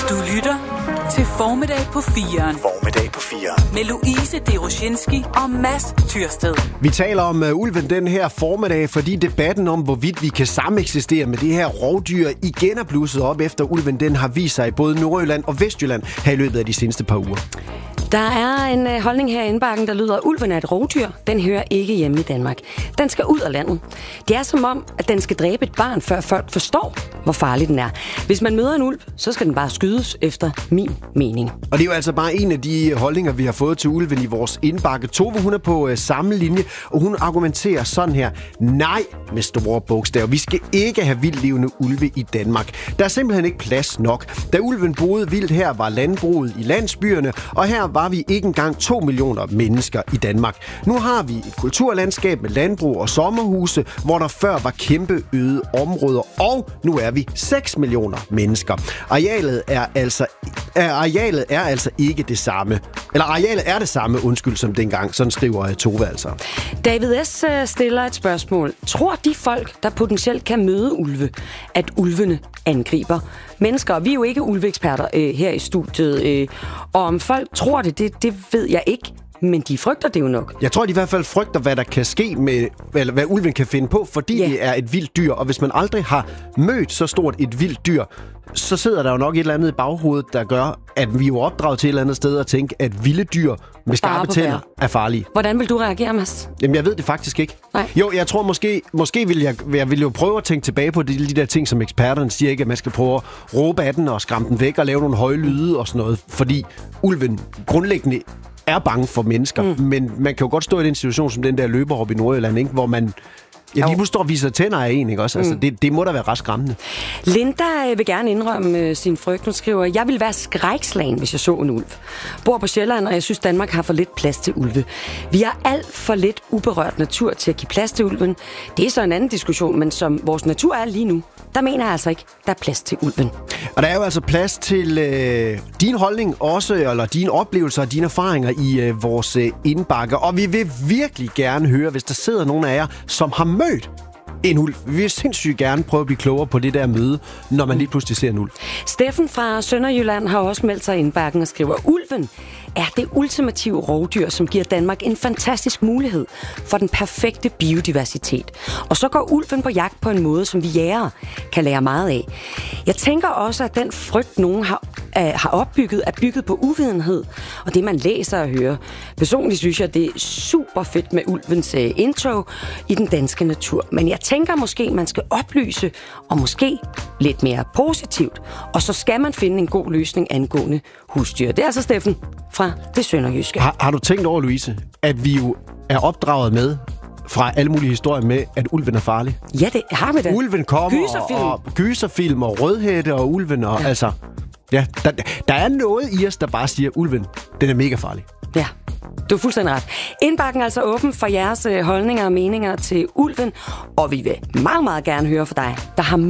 Du lytter til Formiddag på 4'eren. Formiddag på 4'eren. Med Louise Deroshinski og Mads Tyrsted. Vi taler om ulven den her formiddag, fordi debatten om, hvorvidt vi kan sameksistere med det her rovdyr, igen er blusset op, efter ulven den har vist sig i både Nordjylland og Vestjylland her i løbet af de seneste par uger. Der er en holdning her i indbakken, der lyder, at ulven er et rovdyr. Den hører ikke hjemme i Danmark. Den skal ud af landet. Det er som om, at den skal dræbe et barn, før folk forstår, hvor farlig den er. Hvis man møder en ulv, så skal den bare skydes efter min mening. Og det er jo altså bare en af de holdninger, vi har fået til ulven i vores indbakke. Tove, hun er på samme linje, og hun argumenterer sådan her. Nej, med store bogstaver. Vi skal ikke have vildlevende ulve i Danmark. Der er simpelthen ikke plads nok. Da ulven boede vildt her, var landbruget i landsbyerne, og her var vi ikke engang 2 millioner mennesker i Danmark. Nu har vi et kulturlandskab med landbrug og sommerhuse, hvor der før var kæmpe øde områder, og nu er vi 6 millioner mennesker. Arealet er altså ikke det samme. Eller arealet er det samme, som dengang, sådan skriver Tove altså. David S. stiller et spørgsmål. Tror de folk, der potentielt kan møde ulve, at ulvene angriber mennesker? Vi er jo ikke ulveeksperter her i studiet, og om folk tror det ved jeg ikke. Men de frygter det jo nok. Jeg tror, de i hvert fald frygter, hvad der kan ske med, eller hvad ulven kan finde på, fordi det er et vildt dyr. Og hvis man aldrig har mødt så stort et vildt dyr, så sidder der jo nok et eller andet i baghovedet, der gør, at vi er jo opdraget til et eller andet sted at tænke, at vilde dyr med skarpe tænder er farlige. Hvordan vil du reagere, Mads? Jamen, jeg ved det faktisk ikke. Nej. Jo, jeg tror måske vil jeg vil jo prøve at tænke tilbage på de der ting, som eksperterne siger, ikke, at man skal prøve at råbe af den og skræmme den væk og lave nogle høje lyde og sådan noget, fordi ulven grundlæggende er bange for mennesker, men man kan jo godt stå i den situation, som den der løber op i Nordjylland, ikke? Hvor man lige pludselig står og viser tænder af en, ikke også? Altså, det må da være ret skræmmende. Linda vil gerne indrømme sin frygt. Hun skriver, jeg vil være skrækslagen, hvis jeg så en ulv. Bor på Sjælland, og jeg synes, Danmark har for lidt plads til ulve. Vi har alt for lidt uberørt natur til at give plads til ulven. Det er så en anden diskussion, men som vores natur er lige nu, der mener jeg altså ikke, der er plads til ulven. Og der er jo altså plads til din holdning også, eller dine oplevelser og dine erfaringer i vores indbakke. Og vi vil virkelig gerne høre, hvis der sidder nogen af jer, som har mødt en ulv. Vi vil sindssygt gerne prøve at blive klogere på det der møde, når man lige pludselig ser en ulv. Steffen fra Sønderjylland har også meldt sig i indbakken og skriver, ulven er det ultimative rovdyr, som giver Danmark en fantastisk mulighed for den perfekte biodiversitet. Og så går ulven på jagt på en måde, som vi jægere kan lære meget af. Jeg tænker også, at den frygt, nogen har opbygget, er bygget på uvidenhed, og det man læser og hører. Personligt synes jeg, det er super fedt med ulvens indtog i den danske natur. Men jeg tænker måske, man skal oplyse, og måske lidt mere positivt. Og så skal man finde en god løsning angående husdyr. Det er altså Steffen fra det sønderjyske. Har du tænkt over, Louise, at vi jo er opdraget med fra alle mulige historier med, at ulven er farlig? Ja, det har vi da. Ulven kommer, og gyserfilm og rødhætte og ulven og altså... Ja, der er noget i os, der bare siger, at ulven, den er mega farlig. Ja, du er fuldstændig ret. Indbakken er altså åben for jeres holdninger og meninger til ulven, og vi vil meget, meget gerne høre fra dig, der har